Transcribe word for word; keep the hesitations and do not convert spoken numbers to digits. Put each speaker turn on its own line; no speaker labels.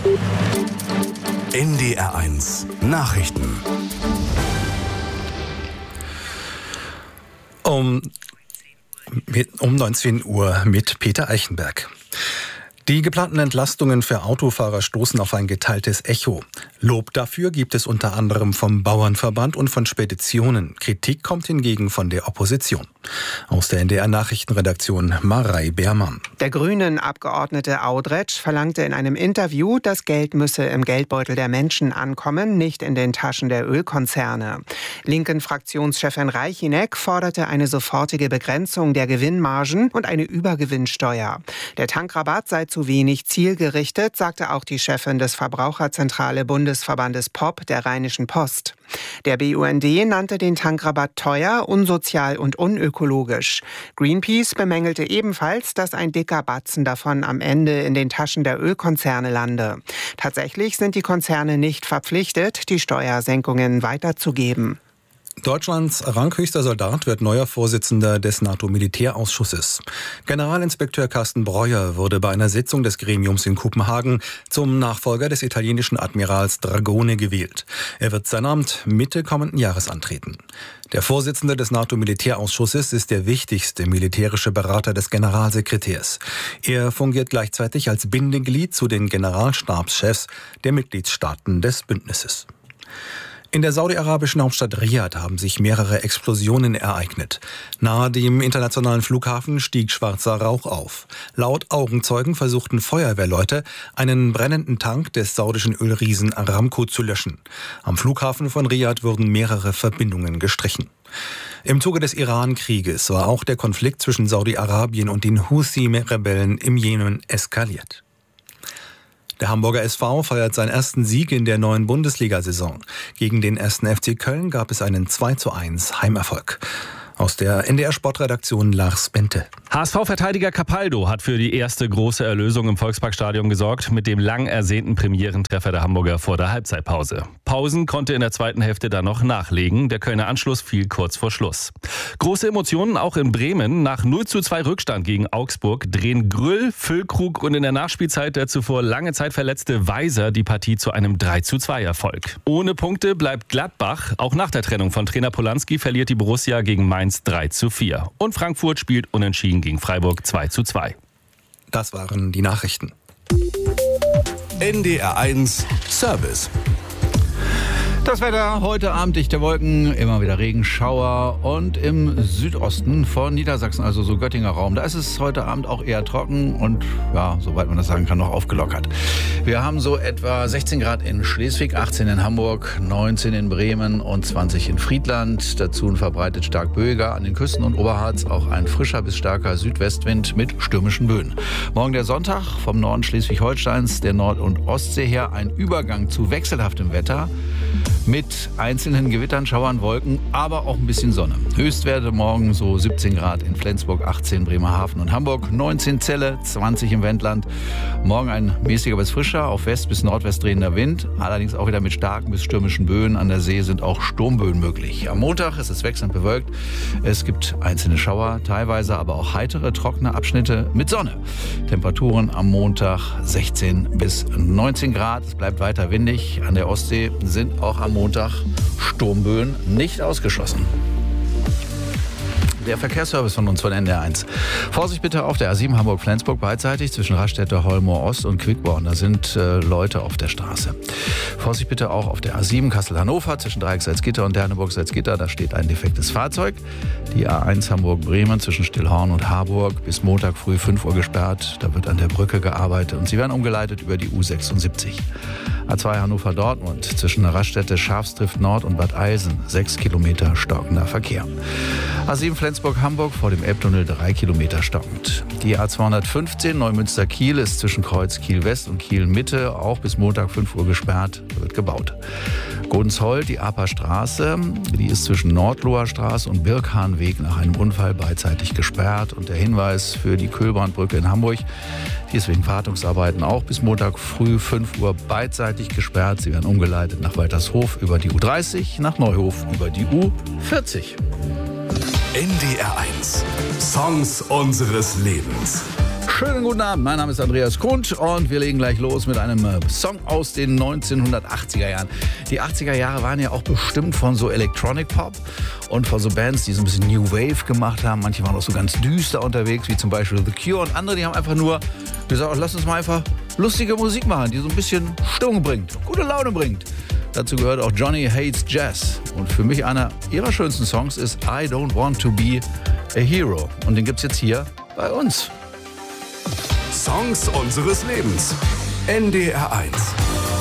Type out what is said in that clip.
N D R eins Nachrichten.
Um, um neunzehn Uhr mit Peter Eichenberg. Die geplanten Entlastungen für Autofahrer stoßen auf ein geteiltes Echo. Lob dafür gibt es unter anderem vom Bauernverband und von Speditionen. Kritik kommt hingegen von der Opposition. Aus der N D R-Nachrichtenredaktion Marei Beermann.
Der Grünen-Abgeordnete Audretsch verlangte in einem Interview, das Geld müsse im Geldbeutel der Menschen ankommen, nicht in den Taschen der Ölkonzerne. Linken-Fraktionschefin Reichinek forderte eine sofortige Begrenzung der Gewinnmargen und eine Übergewinnsteuer. Der Tankrabatt sei zu wenig zielgerichtet, sagte auch die Chefin des Verbraucherzentrale Bundesverbandes P O P der Rheinischen Post. Der B U N D nannte den Tankrabatt teuer, unsozial und unökologisch. Greenpeace bemängelte ebenfalls, dass ein dicker Batzen davon am Ende in den Taschen der Ölkonzerne lande. Tatsächlich sind die Konzerne nicht verpflichtet, die Steuersenkungen weiterzugeben.
Deutschlands ranghöchster Soldat wird neuer Vorsitzender des NATO-Militärausschusses. Generalinspekteur Carsten Breuer wurde bei einer Sitzung des Gremiums in Kopenhagen zum Nachfolger des italienischen Admirals Dragone gewählt. Er wird sein Amt Mitte kommenden Jahres antreten. Der Vorsitzende des NATO-Militärausschusses ist der wichtigste militärische Berater des Generalsekretärs. Er fungiert gleichzeitig als Bindeglied zu den Generalstabschefs der Mitgliedstaaten des Bündnisses. In der saudi-arabischen Hauptstadt Riad haben sich mehrere Explosionen ereignet. Nahe dem internationalen Flughafen stieg schwarzer Rauch auf. Laut Augenzeugen versuchten Feuerwehrleute, einen brennenden Tank des saudischen Ölriesen Aramco zu löschen. Am Flughafen von Riad wurden mehrere Verbindungen gestrichen. Im Zuge des Iran-Krieges war auch der Konflikt zwischen Saudi-Arabien und den Houthi-Rebellen im Jemen eskaliert. Der Hamburger S V feiert seinen ersten Sieg in der neuen Bundesliga-Saison. Gegen den ersten F C Köln gab es einen zwei zu eins Heimerfolg. Aus der N D R-Sportredaktion Lars Bente.
H S V-Verteidiger Capaldo hat für die erste große Erlösung im Volksparkstadion gesorgt mit dem lang ersehnten Premierentreffer der Hamburger vor der Halbzeitpause. Pausen konnte in der zweiten Hälfte dann noch nachlegen. Der Kölner Anschluss fiel kurz vor Schluss. Große Emotionen auch in Bremen. Nach null zu zwei Rückstand gegen Augsburg drehen Grüll, Füllkrug und in der Nachspielzeit der zuvor lange Zeit verletzte Weiser die Partie zu einem drei zu zwei Erfolg. Ohne Punkte bleibt Gladbach. Auch nach der Trennung von Trainer Polanski verliert die Borussia gegen Mainz drei zu vier. Und Frankfurt spielt unentschieden gegen Freiburg zwei zu zwei.
Das waren die Nachrichten.
N D R eins Service.
Das Wetter heute Abend dichte Wolken, immer wieder Regenschauer und im Südosten von Niedersachsen, also so Göttinger Raum, da ist es heute Abend auch eher trocken und ja, soweit man das sagen kann, noch aufgelockert. Wir haben so etwa sechzehn Grad in Schleswig, achtzehn in Hamburg, neunzehn in Bremen und zwanzig in Friedland. Dazu ein verbreitet stark böiger an den Küsten und Oberharz auch ein frischer bis starker Südwestwind mit stürmischen Böen. Morgen der Sonntag vom Norden Schleswig-Holsteins, der Nord- und Ostsee her ein Übergang zu wechselhaftem Wetter. Mit einzelnen Gewittern, Schauern, Wolken, aber auch ein bisschen Sonne. Höchstwerte morgen so siebzehn Grad in Flensburg, achtzehn Bremerhaven und Hamburg, neunzehn Celle, zwanzig im Wendland. Morgen ein mäßiger bis frischer, auf West- bis Nordwest drehender Wind, allerdings auch wieder mit starken bis stürmischen Böen. An der See sind auch Sturmböen möglich. Am Montag ist es wechselnd bewölkt. Es gibt einzelne Schauer, teilweise aber auch heitere, trockene Abschnitte mit Sonne. Temperaturen am Montag sechzehn bis neunzehn Grad. Es bleibt weiter windig. An der Ostsee sind auch am Montag Sturmböen nicht ausgeschlossen. Der Verkehrsservice von uns von N D R eins. Vorsicht bitte auf der A sieben Hamburg-Flensburg beidseitig zwischen Raststätte Holmoor Ost und Quickborn. Da sind äh, Leute auf der Straße. Vorsicht bitte auch auf der A sieben Kassel-Hannover zwischen Dreieck-Salzgitter und Derneburg-Salzgitter. Da steht ein defektes Fahrzeug. Die A eins Hamburg-Bremen zwischen Stillhorn und Harburg bis Montag früh fünf Uhr gesperrt. Da wird an der Brücke gearbeitet und sie werden umgeleitet über die U sechsundsiebzig. A zwei Hannover-Dortmund zwischen der Raststätte Schafstrift Nord und Bad Eilsen. Sechs Kilometer stockender Verkehr. A sieben Flensburg-Hamburg vor dem Elbtunnel drei Kilometer stockend. Die A zweihundertfünfzehn Neumünster-Kiel ist zwischen Kreuz Kiel-West und Kiel-Mitte auch bis Montag fünf Uhr gesperrt, wird gebaut. Godensholt, die Aper Straße, die ist zwischen Nordloher Straße und Birkhahnweg nach einem Unfall beidseitig gesperrt. Und der Hinweis für die Kühlbrandbrücke in Hamburg, die ist wegen Wartungsarbeiten auch bis Montag früh fünf Uhr beidseitig gesperrt. Sie werden umgeleitet nach Waltershof über die U dreißig, nach Neuhof über die U vierzig.
N D R eins. Songs unseres Lebens.
Schönen guten Abend, mein Name ist Andreas Kundt und wir legen gleich los mit einem Song aus den neunzehnhundertachtziger Jahren. Die achtziger Jahre waren ja auch bestimmt von so Electronic Pop und von so Bands, die so ein bisschen New Wave gemacht haben. Manche waren auch so ganz düster unterwegs, wie zum Beispiel The Cure, und andere, die haben einfach nur gesagt, lass uns mal einfach lustige Musik machen, die so ein bisschen Stimmung bringt, gute Laune bringt. Dazu gehört auch Johnny Hates Jazz. Und für mich einer ihrer schönsten Songs ist I Don't Want to Be a Hero. Und den gibt's jetzt hier bei uns.
Songs unseres Lebens. N D R eins.